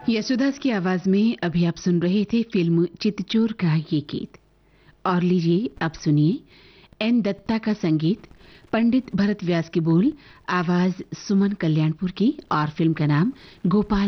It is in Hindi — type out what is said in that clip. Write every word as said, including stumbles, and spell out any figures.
यशोदास की आवाज में अभी आप सुन रहे थे फिल्म चितचोर का ये गीत। और लीजिए अब सुनिए एन दत्ता का संगीत, पंडित भरत व्यास की बोल, आवाज सुमन कल्याणपुर की और फिल्म का नाम गोपाल